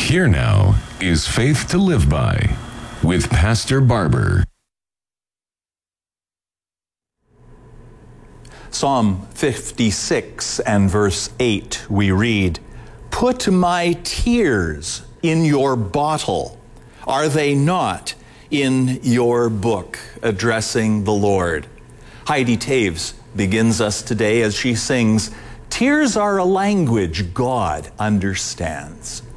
Here now is Faith to Live By with Pastor Barber. Psalm 56 and verse 8, we read, "Put my tears in your bottle. Are they not in your book?" Addressing the Lord. Heidi Taves begins us today as she sings, "Tears are a language God understands."